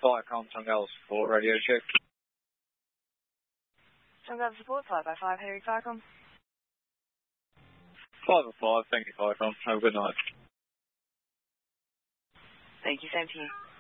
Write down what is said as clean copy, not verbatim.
Viacom, Tongala Support, radio check. Tongala Support, 5x5, Harry Viacom. 5-5, thank you, Viacom. Have a good night. Thank you, same to you.